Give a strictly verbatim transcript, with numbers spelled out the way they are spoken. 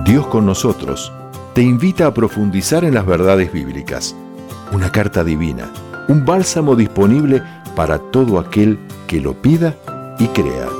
Dios con nosotros te invita a profundizar en las verdades bíblicas. Una carta divina, un bálsamo disponible para todo aquel que lo pida y crea.